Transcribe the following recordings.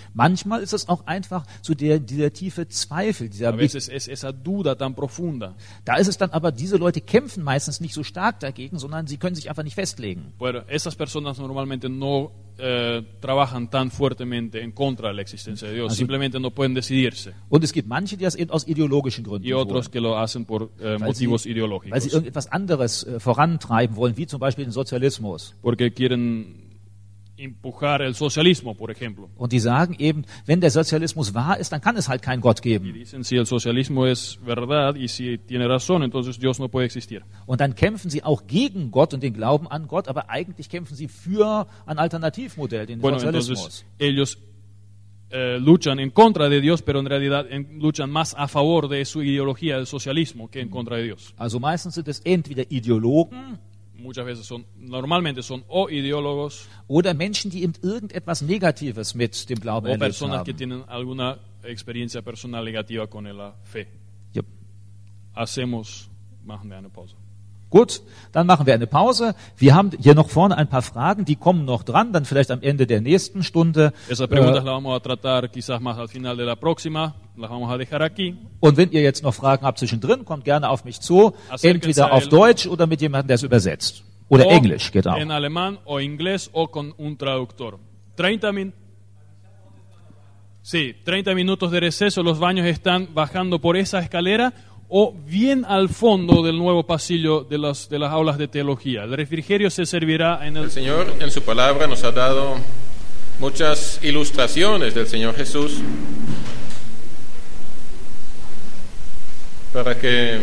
Manchmal ist es auch einfach so dieser tiefe Zweifel, A veces es esa duda tan profunda. Da ist es dann aber, diese Leute kämpfen meistens nicht so stark dagegen, sondern sie können sich einfach nicht festlegen. Bueno, esas personas normalmente no trabajan tan fuertemente en contra de la existencia de Dios, simplemente no pueden decidirse. Und es gibt manche, die das eben aus ideologischen Gründen Y otros tun, que lo hacen por motivos weil sie ideológicos. irgendetwas anderes vorantreiben wollen, wie zum Beispiel den Sozialismus. Porque quieren empujar el socialismo, por ejemplo. Und die sagen eben, wenn der Sozialismus wahr ist, dann kann es halt keinen Gott Y geben. dicen, si el socialismo es verdad y si tiene razón, entonces Dios no puede existir. Und dann kämpfen sie auch gegen Gott und den Glauben an Gott, aber eigentlich kämpfen sie für ein Alternativmodell, den Bueno, Sozialismus. entonces ellos luchan en contra de Dios, pero en realidad luchan más a favor de su ideología del socialismo que en contra de Dios. Also meistens sind es entweder Ideologen Muchas veces normalmente son o ideólogos oder Menschen, die eben irgendetwas Negatives mit dem Glauben o erlebt personas que haben. tienen alguna experiencia personal negativa con la fe. Yep. Machen wir eine Pause. Gut, dann machen wir eine Pause. Wir haben hier noch vorne ein paar Fragen, die kommen noch dran, dann vielleicht am Ende der nächsten Stunde. Esas preguntas las vamos a tratar quizás más al final de la próxima, las vamos a dejar aquí. Und wenn ihr jetzt noch Fragen habt zwischendrin, kommt gerne auf mich zu, entweder auf Deutsch oder mit jemandem, der es übersetzt. Oder Englisch, geht auch. En alemán o inglés o con un traductor. 30 minutos de receso, los baños están bajando por esa escalera o bien al fondo del nuevo pasillo de las aulas de teología. El refrigerio se servirá en El Señor en su palabra nos ha dado muchas ilustraciones del Señor Jesús para que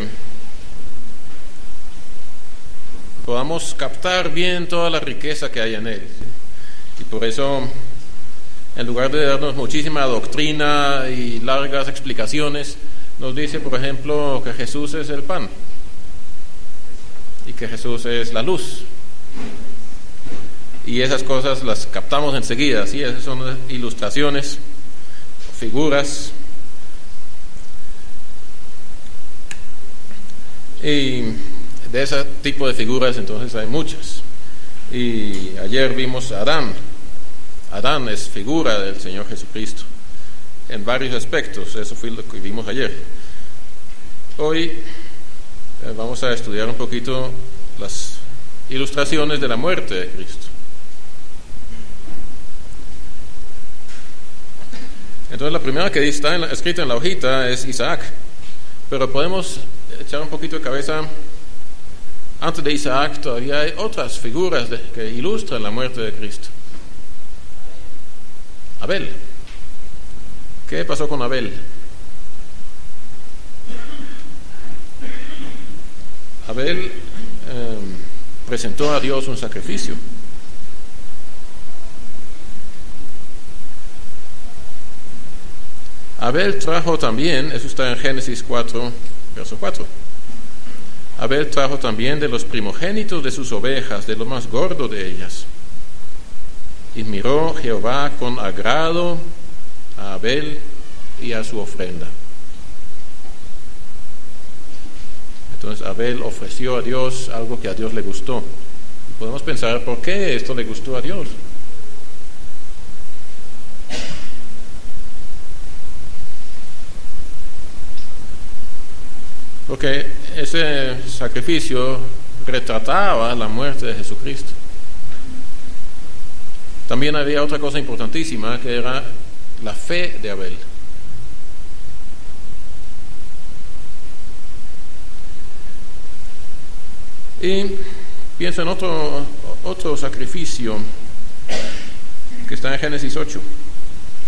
podamos captar bien toda la riqueza que hay en Él. Y por eso, en lugar de darnos muchísima doctrina y largas explicaciones, nos dice, por ejemplo, que Jesús es el pan y que Jesús es la luz. Y esas cosas las captamos enseguida, ¿sí? Esas son ilustraciones, figuras. Y de ese tipo de figuras entonces hay muchas. Y ayer vimos a Adán. Adán es figura del Señor Jesucristo en varios aspectos, eso fue lo que vimos ayer. Hoy vamos a estudiar un poquito las ilustraciones de la muerte de Cristo. Entonces la primera que está escrita en la hojita es Isaac, pero podemos echar un poquito de cabeza. Antes de Isaac todavía hay otras figuras que ilustran la muerte de Cristo. Abel. ¿Qué pasó con Abel? Abel presentó a Dios un sacrificio. Abel trajo también, eso está en Génesis 4, verso 4. Abel trajo también de los primogénitos de sus ovejas, de lo más gordo de ellas. Y miró Jehová con agrado a Abel y a su ofrenda. Entonces Abel ofreció a Dios algo que a Dios le gustó. Y podemos pensar, ¿por qué esto le gustó a Dios? Porque ese sacrificio retrataba la muerte de Jesucristo. También había otra cosa importantísima, que era la fe de Abel. Y pienso en otro sacrificio que está en Génesis 8.